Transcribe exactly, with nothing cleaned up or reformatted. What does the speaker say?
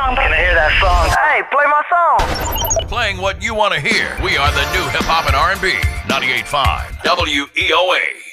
song, bro? Can I hear that song? Hey, play my song. Playing what you want to hear. We are the new hip hop and R and B. ninety-eight point five W E O A.